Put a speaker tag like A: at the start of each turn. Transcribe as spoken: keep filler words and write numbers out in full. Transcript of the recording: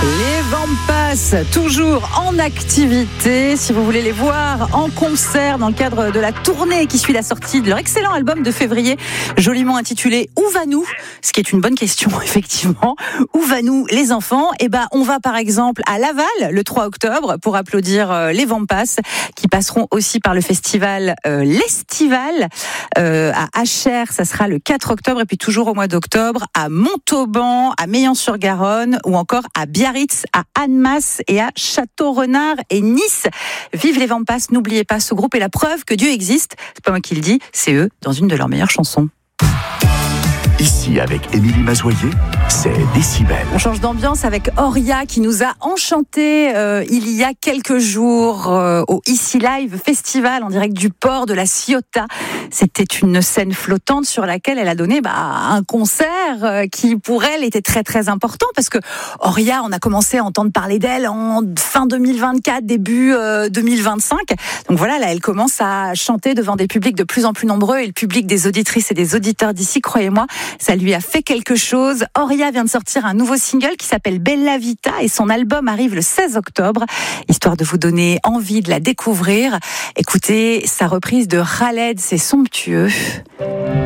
A: Les Vampas, toujours en activité. Si vous voulez les voir en concert dans le cadre de la tournée qui suit la sortie de leur excellent album de février, joliment intitulé Où va-nous ? Ce qui est une bonne question, effectivement. Où va-nous les enfants ? Eh ben, on va par exemple à Laval le trois octobre pour applaudir euh, les Vampas qui passeront aussi par le festival euh, l'Estival euh, à Achères. Ça sera le quatre octobre et puis toujours au mois d'octobre à Montauban, à Meillan-sur-Garonne ou encore à Biarritz, à Annemasse et à Château-Renard et Nice. Vive les Vampas, n'oubliez pas, ce groupe est la preuve que Dieu existe. C'est pas moi qui le dis, c'est eux dans une de leurs meilleures chansons.
B: Ici, avec Émilie Mazoyer, c'est Décibel.
A: On change d'ambiance avec Auria qui nous a enchantés euh, il y a quelques jours euh, au Ici Live Festival en direct du port de la Ciotat. C'était une scène flottante sur laquelle elle a donné bah, un concert euh, qui pour elle était très très important parce que Auria, on a commencé à entendre parler d'elle en fin deux mille vingt-quatre, début euh, deux mille vingt-cinq. Donc voilà, là elle commence à chanter devant des publics de plus en plus nombreux et le public des auditrices et des auditeurs d'ici, croyez-moi, ça lui a fait quelque chose. Auria vient de sortir un nouveau single qui s'appelle Bella Vita et son album arrive le seize octobre. Histoire de vous donner envie de la découvrir, écoutez sa reprise de Khaled, c'est somptueux.